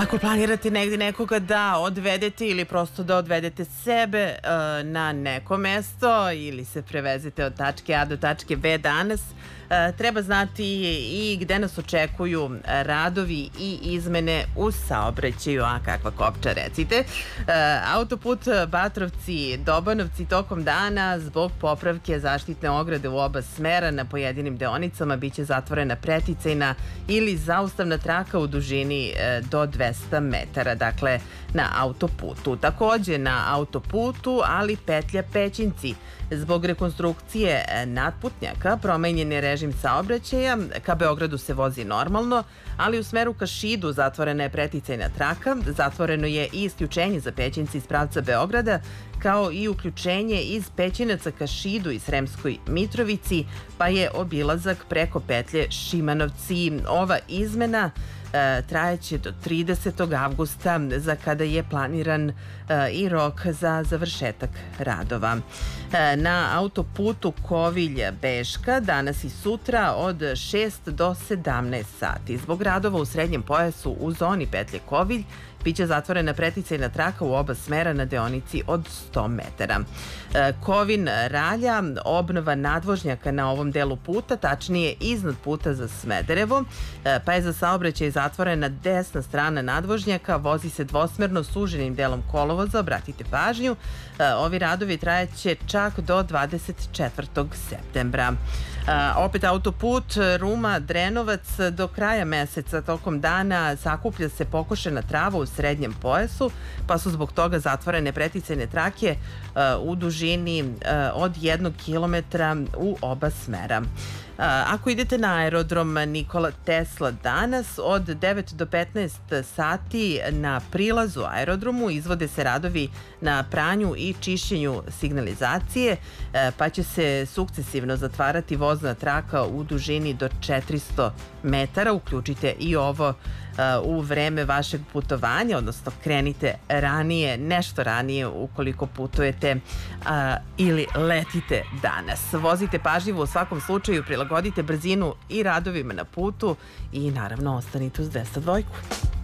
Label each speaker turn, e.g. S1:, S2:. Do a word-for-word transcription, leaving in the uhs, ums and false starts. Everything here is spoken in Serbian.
S1: Ako planirate negdje nekoga da odvedete ili prosto da odvedete sebe na neko mesto ili se prevezete od tačke A do tačke B danas, treba znati i gde nas očekuju radovi i izmene u saobraćaju. A kakva kopča, recite. Autoput Batrovci-Dobanovci tokom dana zbog popravke zaštitne ograde u oba smera na pojedinim deonicama biće zatvorena preticajna ili zaustavna traka u dužini do dvesta metara, dakle na autoputu. Takođe na autoputu, ali petlja Pećinci. Zbog rekonstrukcije nadputnjaka promenjen je režim saobraćaja, ka Beogradu se vozi normalno, ali u smeru ka Šidu zatvorena je preticajna traka, zatvoreno je i isključenje za Pećinci iz pravca Beograda, kao i uključenje iz Pećinaca ka Šidu i Sremskoj Mitrovici, pa je obilazak preko petlje Šimanovci. Ova izmena trajeće do tridesetog avgusta, za kada je planiran i rok za završetak radova. Na autoputu Kovilj-Beška danas i sutra od šest do sedamnaest sati. Zbog radova u srednjem pojasu u zoni petlje Kovilj biće zatvorena preticajna traka u oba smera na deonici od sto metara. Kovin-Ralja, obnova nadvožnjaka na ovom delu puta, tačnije iznad puta za Smederevo, pa je za saobraćaj zatvorena desna strana nadvožnjaka, vozi se dvosmerno suženim delom kolovoza, obratite pažnju. Ovi radovi trajeće čak do dvadeset četvrtog septembra. Opet autoput Ruma-Drenovac do kraja meseca tokom dana sakuplja se pokošena trava u srednjem pojasu, pa su zbog toga zatvorene preticajne trake u dužini od jednog kilometra u oba smera. Ako idete na aerodrom Nikola Tesla danas, od devet do petnaest sati na prilazu aerodromu izvode se radovi na pranju i čišćenju signalizacije, pa će se sukcesivno zatvarati vozna traka u dužini do četiristo metara. Uključite i ovo u vreme vašeg putovanja, odnosno krenite ranije, nešto ranije ukoliko putujete ili letite danas. Vozite pažljivo u svakom slučaju, prilagodite brzinu i radovima na putu i naravno ostanite uz dvesta dva.